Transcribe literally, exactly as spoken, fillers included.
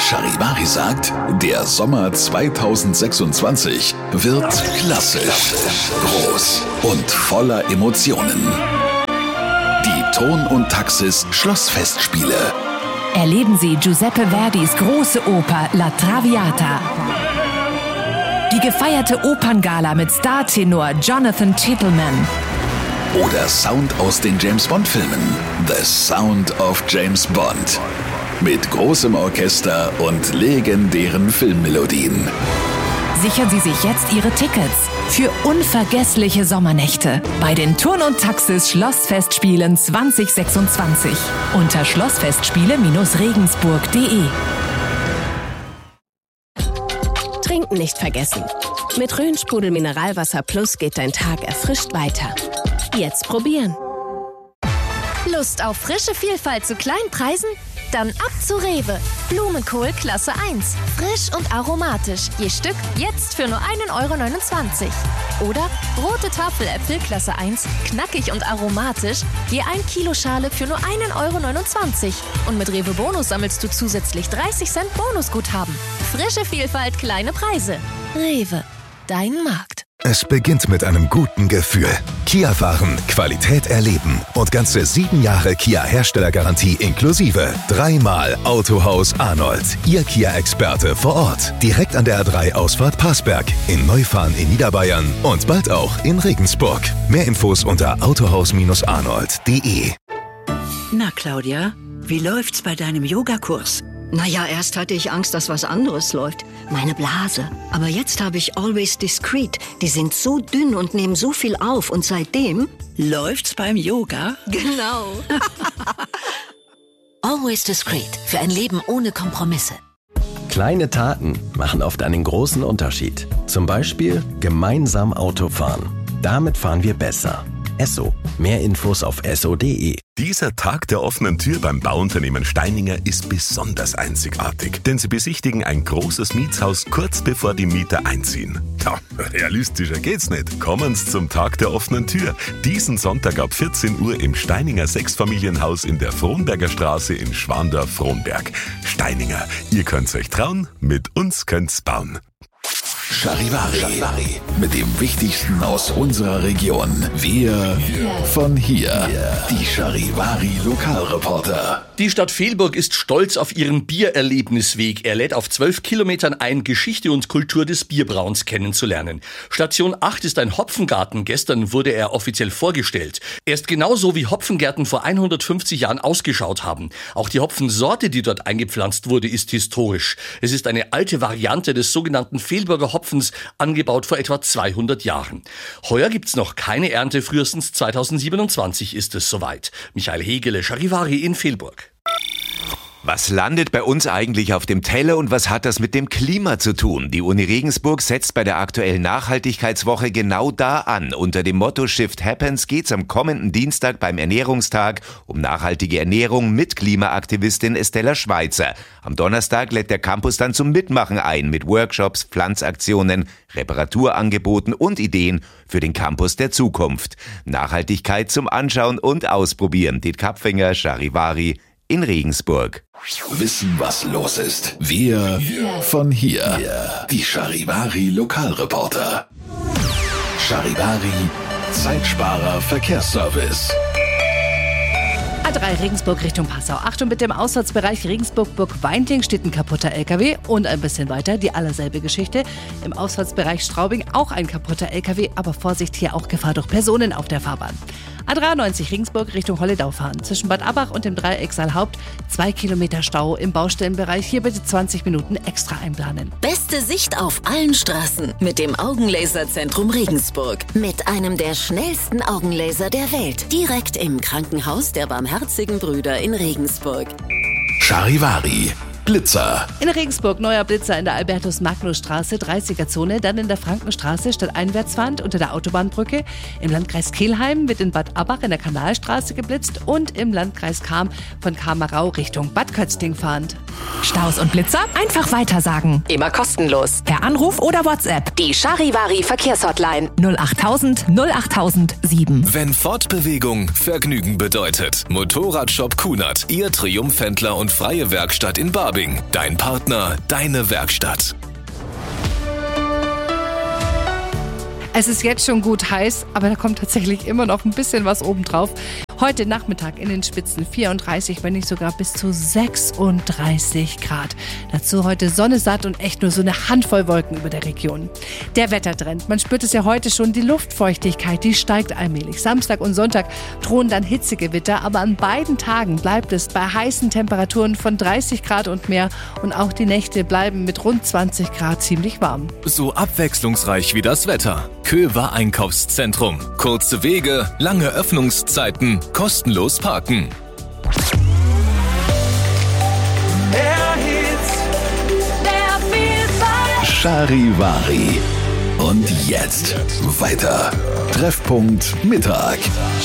Charivari sagt, der Sommer zweitausendsechsundzwanzig wird klassisch, groß und voller Emotionen. Die Ton und Taxis Schlossfestspiele. Erleben Sie Giuseppe Verdis große Oper La Traviata. Die gefeierte Operngala mit Startenor Jonathan Titelman. Oder Sound aus den James-Bond-Filmen. The Sound of James Bond. Mit großem Orchester und legendären Filmmelodien. Sichern Sie sich jetzt Ihre Tickets für unvergessliche Sommernächte bei den Turn und Taxis Schlossfestspielen zwanzig sechsundzwanzig unter schlossfestspiele Regensburg punkt de. Trinken nicht vergessen. Mit Rhön-Sprudel Mineralwasser Plus geht dein Tag erfrischt weiter. Jetzt probieren. Lust auf frische Vielfalt zu kleinen Preisen? Dann ab zu Rewe. Blumenkohl Klasse eins. Frisch und aromatisch. Je Stück jetzt für nur ein Euro neunundzwanzig. Oder rote Tafeläpfel Klasse eins. Knackig und aromatisch. Je ein Kilo Schale für nur ein Euro neunundzwanzig. Und mit Rewe Bonus sammelst du zusätzlich dreißig Cent Bonusguthaben. Frische Vielfalt, kleine Preise. Rewe. Dein Markt. Es beginnt mit einem guten Gefühl. Kia fahren, Qualität erleben und ganze sieben Jahre Kia-Herstellergarantie inklusive. Dreimal Autohaus Arnold. Ihr Kia-Experte vor Ort. Direkt an der A drei Ausfahrt Passberg. In Neufahren in Niederbayern und bald auch in Regensburg. Mehr Infos unter autohaus arnold punkt de. Na Claudia, wie läuft's bei deinem Yogakurs? Naja, erst hatte ich Angst, dass was anderes läuft. Meine Blase. Aber jetzt habe ich Always Discreet. Die sind so dünn und nehmen so viel auf. Und seitdem... Läuft's beim Yoga? Genau. Always Discreet. Für ein Leben ohne Kompromisse. Kleine Taten machen oft einen großen Unterschied. Zum Beispiel gemeinsam Auto fahren. Damit fahren wir besser. Esso. Mehr Infos auf esso punkt de. Dieser Tag der offenen Tür beim Bauunternehmen Steininger ist besonders einzigartig, denn sie besichtigen ein großes Mietshaus kurz bevor die Mieter einziehen. Ja, realistischer geht's nicht. Kommen's zum Tag der offenen Tür. Diesen Sonntag ab vierzehn Uhr im Steininger Sechsfamilienhaus in der Frohnberger Straße in Schwandorf-Frohnberg. Steininger, ihr könnt's euch trauen, mit uns könnt's bauen. Charivari. Charivari. Mit dem Wichtigsten aus unserer Region. Wir von hier. Die Charivari Lokalreporter. Die Stadt Velburg ist stolz auf ihren Biererlebnisweg. Er lädt auf zwölf Kilometern ein, Geschichte und Kultur des Bierbrauens kennenzulernen. Station acht ist ein Hopfengarten. Gestern wurde er offiziell vorgestellt. Er ist genauso wie Hopfengärten vor hundertfünfzig Jahren ausgeschaut haben. Auch die Hopfensorte, die dort eingepflanzt wurde, ist historisch. Es ist eine alte Variante des sogenannten Velburger Hopfens, angebaut vor etwa zweihundert Jahren. Heuer gibt's noch keine Ernte, frühestens zweitausendsiebenundzwanzig ist es soweit. Michael Hegele, Charivari in Velburg. Was landet bei uns eigentlich auf dem Teller und was hat das mit dem Klima zu tun? Die Uni Regensburg setzt bei der aktuellen Nachhaltigkeitswoche genau da an. Unter dem Motto Shift Happens geht's am kommenden Dienstag beim Ernährungstag um nachhaltige Ernährung mit Klimaaktivistin Estella Schweizer. Am Donnerstag lädt der Campus dann zum Mitmachen ein mit Workshops, Pflanzaktionen, Reparaturangeboten und Ideen für den Campus der Zukunft. Nachhaltigkeit zum Anschauen und Ausprobieren. Diet Kapfinger, Charivari in Regensburg. Wissen, was los ist. Wir von hier. Die Charivari Lokalreporter. Charivari Zeitsparer Verkehrsservice. A drei Regensburg Richtung Passau. Achtung, mit dem Ausfahrtsbereich Regensburg-Burg-Weinting steht ein kaputter L K W und ein bisschen weiter die allerselbe Geschichte. Im Ausfahrtsbereich Straubing auch ein kaputter L K W, aber Vorsicht, hier auch Gefahr durch Personen auf der Fahrbahn. A dreiundneunzig Regensburg Richtung Holledau fahren. Zwischen Bad Abbach und dem Dreieck Saalhaupt zwei Kilometer Stau im Baustellenbereich. Hier bitte zwanzig Minuten extra einplanen. Beste Sicht auf allen Straßen mit dem Augenlaserzentrum Regensburg. Mit einem der schnellsten Augenlaser der Welt. Direkt im Krankenhaus der Barmherzigen Brüder in Regensburg. Charivari. Blitzer. In Regensburg neuer Blitzer in der Albertus-Magnus-Straße, dreißiger-Zone, dann in der Frankenstraße statt einwärtsfahrend unter der Autobahnbrücke. Im Landkreis Kelheim wird in Bad Abbach in der Kanalstraße geblitzt und im Landkreis Cham von Kamerau Richtung Bad Kötzting fahrend. Staus und Blitzer? Einfach weitersagen. Immer kostenlos. Per Anruf oder WhatsApp. Die Charivari Verkehrshotline. null achttausend null achttausend sieben. Wenn Fortbewegung Vergnügen bedeutet. Motorradshop Kunert, Ihr Triumphhändler und freie Werkstatt in Barbing. Dein Partner, deine Werkstatt. Es ist jetzt schon gut heiß, aber da kommt tatsächlich immer noch ein bisschen was obendrauf. Heute Nachmittag in den Spitzen vierunddreißig, wenn nicht sogar bis zu sechsunddreißig Grad. Dazu heute Sonne satt und echt nur so eine Handvoll Wolken über der Region. Der Wettertrend, man spürt es ja heute schon, die Luftfeuchtigkeit, die steigt allmählich. Samstag und Sonntag drohen dann Hitzegewitter, aber an beiden Tagen bleibt es bei heißen Temperaturen von dreißig Grad und mehr und auch die Nächte bleiben mit rund zwanzig Grad ziemlich warm. So abwechslungsreich wie das Wetter. Köver Einkaufszentrum. Kurze Wege, lange Öffnungszeiten, kostenlos parken. Charivari. Und jetzt weiter. Treffpunkt Mittag.